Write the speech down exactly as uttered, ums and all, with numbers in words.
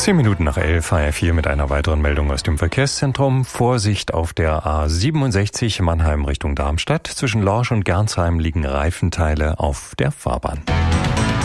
Zehn Minuten nach elf, H R vier mit einer weiteren Meldung aus dem Verkehrszentrum. Vorsicht auf der A siebenundsechzig Mannheim Richtung Darmstadt. Zwischen Lorsch und Gernsheim liegen Reifenteile auf der Fahrbahn.